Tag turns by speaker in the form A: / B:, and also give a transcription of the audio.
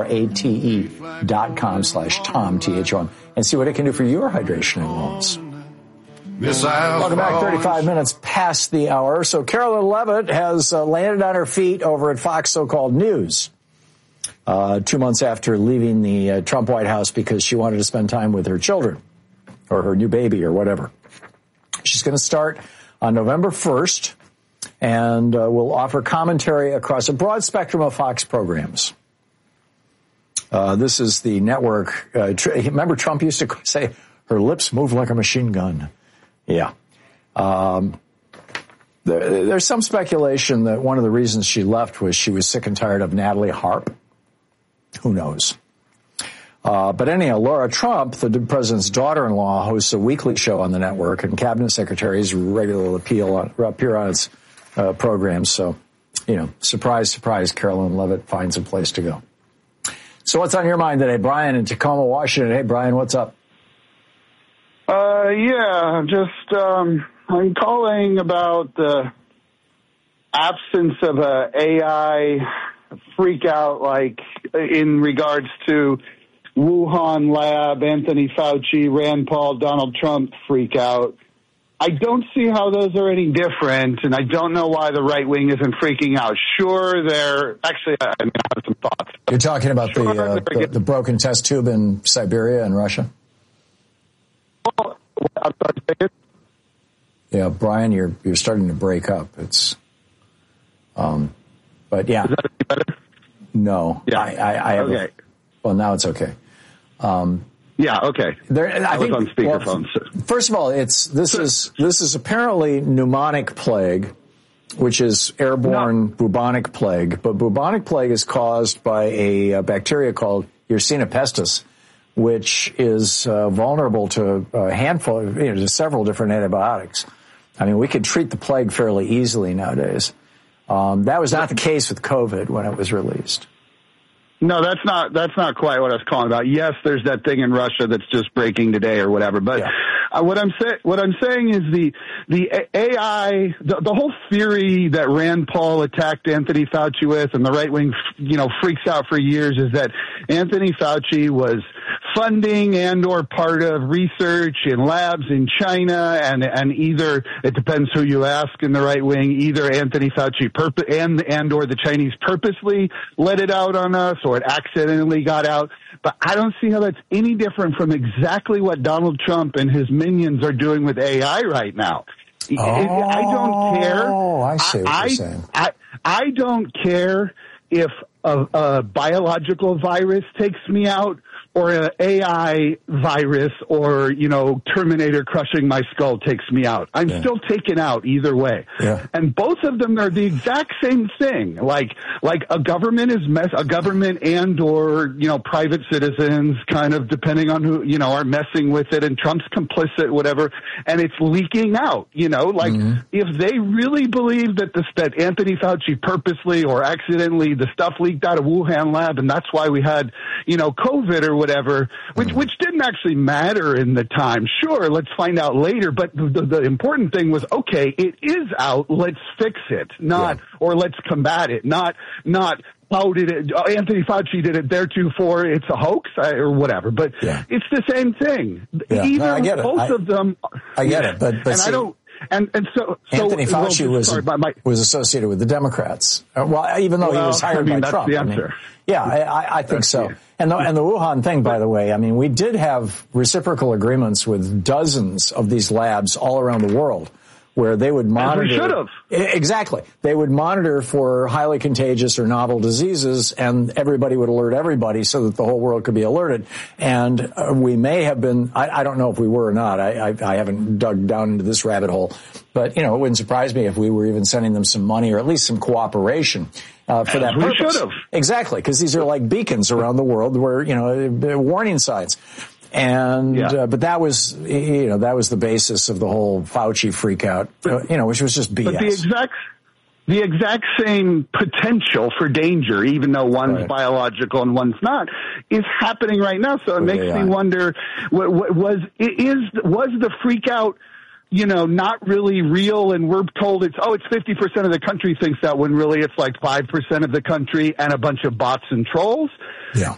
A: rate.com/Tom, THOM, and see what it can do for your hydration and wellness. Welcome back, 35 minutes past the hour. So Carolyn Levitt has landed on her feet over at Fox So-Called News 2 months after leaving the Trump White House because she wanted to spend time with her children or her new baby or whatever. She's going to start on November 1st and will offer commentary across a broad spectrum of Fox programs. This is the network. Remember Trump used to say, her lips move like a machine gun. Yeah. There's some speculation that one of the reasons she left was she was sick and tired of Natalie Harp. Who knows? But anyhow, Laura Trump, the president's daughter-in-law, hosts a weekly show on the network, and cabinet secretaries regularly appear on its programs. So, surprise, surprise, Carolyn Levitt finds a place to go. So what's on your mind today? Brian in Tacoma, Washington. Hey, Brian, what's up?
B: I'm calling about the absence of a AI freak out, like in regards to Wuhan lab, Anthony Fauci, Rand Paul, Donald Trump freak out. I don't see how those are any different, and I don't know why the right wing isn't freaking out. Sure, I have some thoughts.
A: You're talking about the broken test tube in Siberia and Russia?
B: I'm sorry to say it.
A: Yeah, Brian, you're starting to break up. It's, but yeah.
B: Is that any better?
A: No.
B: Yeah.
A: I have
B: okay.
A: Well, now it's okay.
B: Yeah. Okay.
A: I think
B: was on speakerphone.
A: Well, first of all, this is apparently pneumonic plague, which is airborne bubonic plague. But bubonic plague is caused by a bacteria called Yersinia pestis, which is vulnerable to a handful, to several different antibiotics. I mean, we could treat the plague fairly easily nowadays. That was not the case with COVID when it was released.
B: No, that's not quite what I was calling about. Yes, there's that thing in Russia that's just breaking today or whatever. But what I'm saying is the AI, the whole theory that Rand Paul attacked Anthony Fauci with, and the right wing, freaks out for years, is that Anthony Fauci was funding and or part of research in labs in China, and either, it depends who you ask in the right wing, either Anthony Fauci and or the Chinese purposely let it out on us, or it accidentally got out. But I don't see how that's any different from exactly what Donald Trump and his minions are doing with AI right now. I don't care.
A: Oh, I see what you're saying.
B: I don't care if a biological virus takes me out, or an AI virus, or, Terminator crushing my skull takes me out. I'm still taken out either way. Yeah. And both of them are the exact same thing. Like a government a government and or, private citizens, kind of depending on who, are messing with it, and Trump's complicit, whatever, and it's leaking out, if they really believe that Anthony Fauci purposely or accidentally, the stuff leaked out of Wuhan lab, and that's why we had, COVID or whatever, which didn't actually matter in the time. Sure, let's find out later. But the important thing was, okay, it is out. Let's fix it, or let's combat it. Not how did it? Anthony Fauci did it theretofore. It's a hoax or whatever. But it's the same thing.
A: Yeah. I get it.
B: Both of them.
A: I get it. But
B: and
A: see,
B: I don't. And so
A: Anthony Fauci was associated with the Democrats. Even though he was hired by
B: that's
A: Trump.
B: The answer.
A: I think so. And the Wuhan thing, by the way, we did have reciprocal agreements with dozens of these labs all around the world where they would monitor.
B: As we should have.
A: Exactly. They would monitor for highly contagious or novel diseases, and everybody would alert everybody so that the whole world could be alerted. And we may have been, I don't know if we were or not. I haven't dug down into this rabbit hole. But, it wouldn't surprise me if we were even sending them some money or at least some cooperation for that purpose.
B: We should have.
A: Exactly, because these are like beacons around the world where, warning signs. And, but that was, that was the basis of the whole Fauci freak out, which was just BS.
B: But the exact same potential for danger, even though one's biological and one's not, is happening right now. So it makes me wonder, was the freak out, not really real, and we're told it's 50% of the country thinks that, when really it's like 5% of the country and a bunch of bots and trolls?
A: Yeah.